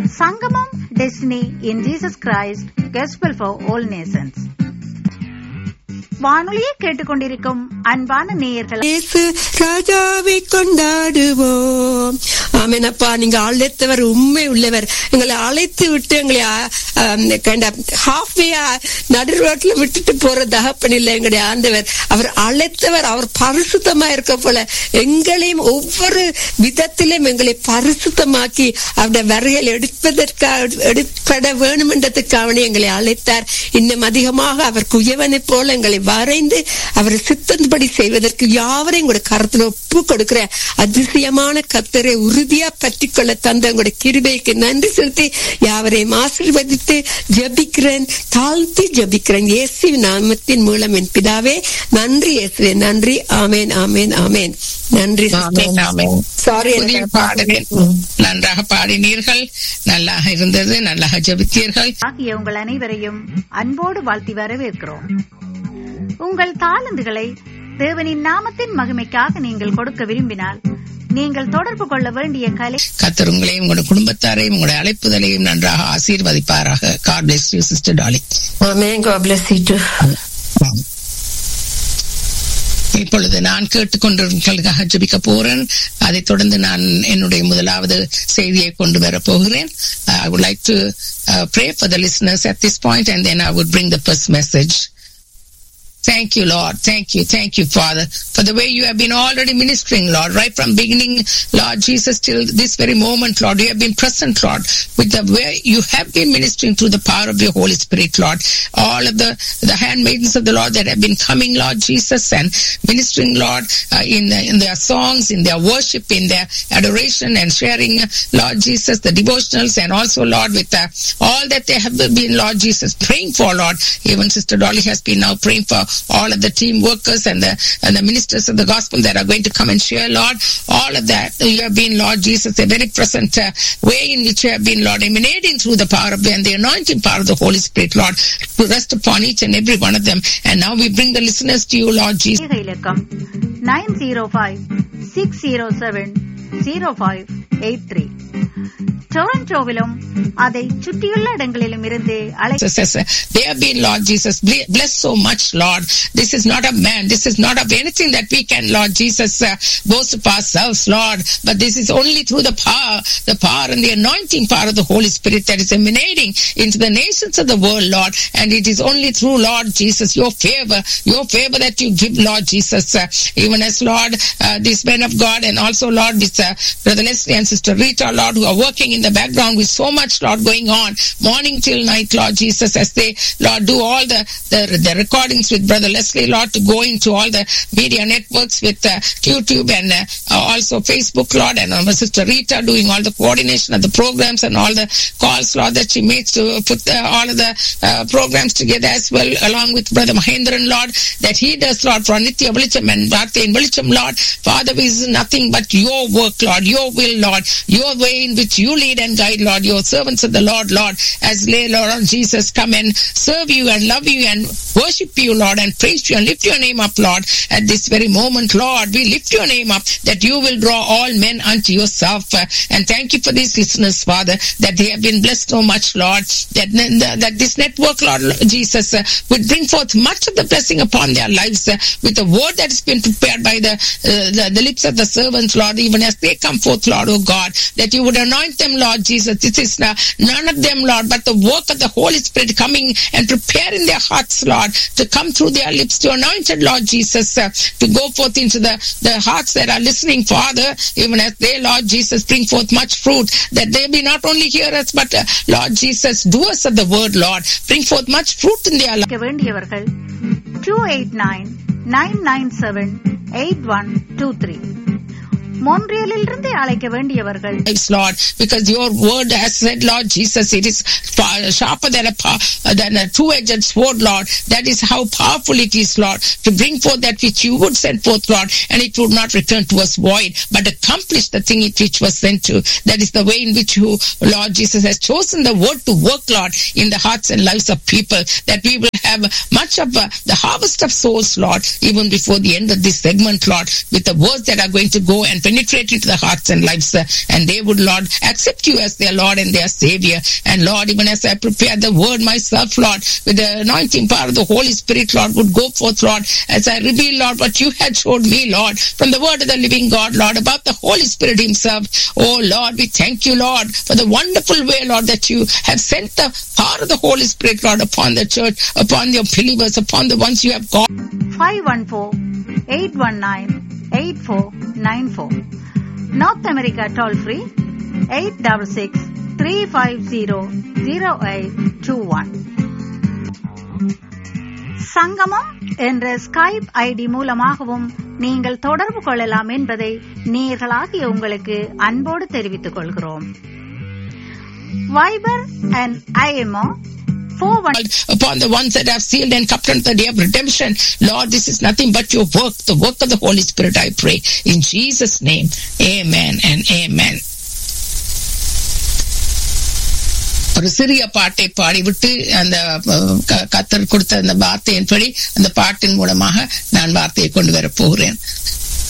சங்கமம் destiny in Jesus Christ gospel for all nations. வானொலியை கேட்டுக்கொண்டிருக்கும் அன்பான நேயர்களே, இயேசு ராஜாவை கொண்டாடுவோம். ஆமெனப்பா, நீங்க அழைத்தவர் உண்மை உள்ளவர். எங்களை அழைத்து விட்டு எங்களை ஹாஃப்வே நடு ரோட்ல விட்டுட்டு போற தகப்பன் இல்லை எங்களுடைய ஆண்டவர். அவர் அழைத்தவர், அவர் பரிசுத்தமா இருக்க போல எங்களையும் ஒவ்வொரு விதத்திலும் எங்களை பரிசுத்தமாக்கி அவருடைய வரையில் எடுப்பட வேணும் என்றதுக்காக எங்களை அழைத்தார். இன்னும் அதிகமாக அவர் குயவனை போல எங்களை வரைந்து அவர் சித்தன்படி செய்வதற்கு யாவரையும் உங்களுடைய கருத்துல ஒப்பு கொடுக்கிற அதிசயமான கர்த்தரை உறுதியா பற்றி கொள்ள தந்த உங்களுடைய கிருபைக்கு நன்றி செலுத்தி யாவரையும் ஆசீர்வதித்து ஜெபிக்கிறேன், தாழ்த்தி ஜெபிக்கிறேன் இயேசுவின் நாமத்தின் மூலம் என் பிதாவே. நன்றி இயேசுவே, நன்றி. ஆமேன், ஆமேன், ஆமேன். நன்றி. சாரி, நன்றாக பாடினீர்கள், நல்லாக இருந்தது, நல்லாக ஜெபித்தீர்கள். ஆகிய உங்கள் அனைவரையும் அன்போடு வாழ்த்தி வரவேற்கிறோம். உங்கள் தாளந்துகளை தேவனின் நாமத்தின் மகிமைக்காக நீங்கள் கொடுக்க விரும்பினால் நீங்கள் தொடர்பு கொள்ள வேண்டிய கர்த்தர் உங்களையும் உங்களுடைய குடும்பத்தாரையும் உங்களுடைய அழைப்புதலையும் நன்றாக ஆசீர்வதிப்பாராக. God bless you, Sister Dolly. Amen. God bless you too. இப்பொழுது நான் கேட்டுக்கொண்டிருக்கிறதுக்காக ஜெபிக்க போறேன். அதைத் தொடர்ந்து நான் என்னுடைய முதலாவது செய்தியை கொண்டு வர போகிறேன். I would like to pray for the listeners at this point and then I would bring the first message. Thank you, Lord. Thank you, Father, for the way you have been already ministering, Lord, right from beginning, Lord Jesus, till this very moment, Lord. You have been present, Lord, with the way you have been ministering through the power of your Holy Spirit, Lord. All of the handmaidens of the Lord that have been coming, Lord Jesus, and ministering, Lord, in their songs, in their worship, in their adoration, and sharing, Lord Jesus, the devotionals, and also, Lord, with all that they have been, Lord Jesus, praying for, Lord. Even Sister Dolly has been now praying for all of the team workers and the ministers of the gospel that are going to come and share, Lord. All of that, you have been, Lord Jesus, a very present way in which you have been, Lord, emanating through the power of and the anointing power of the Holy Spirit, Lord, to rest upon each and every one of them. And now we bring the listeners to you, Lord Jesus. 905-607-0583 டொரண்டோவிலும் அதை சுற்றியுள்ள இடங்களிலும் இருந்து they have been, Lord Jesus, blessed so much, Lord. This is not of man, this is not of anything that we can, Lord Jesus, boast of ourselves, Lord, but this is only through the power and the anointing power of the Holy Spirit that is emanating into the nations of the world, Lord. And it is only through, Lord Jesus, your favor that you give, Lord Jesus, even as, Lord, these men of God, and also, Lord, with Brother Leslie and Sister Rita, Lord, who are working in the background with so much, Lord, going on morning till night, Lord Jesus, as they, Lord, do all the recordings with Brother Leslie, Lord, to go into all the media networks with YouTube and also Facebook, Lord, and our Sister Rita doing all the coordination of the programs and all the calls, Lord, that she makes to put all of the programs together as well, along with Brother Mahendran, Lord, that he does, Lord, for Nitya Velicham and Bharti in Velicham, Lord. Father, this is nothing but your work, Lord, your will, Lord, your way in which you lead and guide, Lord, your servants of the Lord, as lay, Lord Jesus, come and serve you and love you and worship you, Lord, and praise you and lift your name up, Lord, at this very moment, Lord. We lift your name up, that you will draw all men unto yourself. And thank you for these listeners, Father, that they have been blessed so much, Lord, that this network, Lord Jesus, would bring forth much of the blessing upon their lives with the word that has been prepared by the lips of the servants, Lord, even as they come forth, Lord, oh God, that you would anoint them, Lord Jesus. This is none of them, Lord, but the work of the Holy Spirit coming and preparing their hearts, Lord, to come through their lips, to anointed, Lord Jesus, to go forth into the hearts that are listening, Father, even as they, Lord Jesus, bring forth much fruit, that they be not only hearers, but, Lord Jesus, doers of the word, Lord, bring forth much fruit in their life. 289-997-8123 மோன்ட்ரியலில் இருந்து அழைக்க வேண்டியவர்கள், Lord, because your word has said, Lord Jesus, it is sharper than a two-edged sword, Lord. That is how powerful it is, Lord, to bring forth that which you would send forth, Lord, and it would not return to us void, but accomplish the thing which was sent to. That is the way in which you, Lord Jesus, has chosen the word to work, Lord, in the hearts and lives of people, that we will have much of the harvest of souls, Lord, even before the end of this segment, Lord, with the words that are going to go and penetrate into the hearts and lives, and they would, Lord, accept you as their Lord and their Savior. And Lord, even as I prepare the word myself, Lord, with the anointing power of the Holy Spirit, Lord, would go forth, Lord, as I reveal, Lord, what you had showed me, Lord, from the word of the living God, Lord, about the Holy Spirit himself. Oh, Lord, we thank you, Lord, for the wonderful way, Lord, that you have sent the power of the Holy Spirit, Lord, upon the church, upon your believers, upon the ones you have called. 514-819-8494. North America toll free 866-350-0821. சங்கமம் என்ற Skype ID மூலமாகவும் நீங்கள் தொடர்பு கொள்ளலாம் என்பதை நேயர்களாகிய உங்களுக்கு அன்போடு தெரிவித்துக் கொள்கிறோம். Wiper and IMO upon the ones that have sealed and kept unto the day of redemption. Lord, this is nothing but your work, the work of the Holy Spirit, I pray. In Jesus' name, amen and amen. ஒரு சிறிய பாட்டை பாடிவிட்டு அந்த கர்த்தர் கொடுத்த அந்த வார்த்தையின்படி அந்த பாட்டின் மூலமாக நான் வார்த்தையை கொண்டு வரப் போகிறேன்.